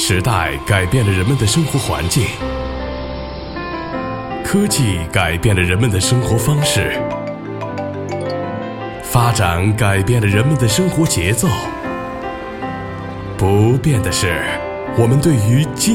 时代改变了人们的生活环境，科技改变了人们的生活方式，发展改变了人们的生活节奏。不变的是，我们对于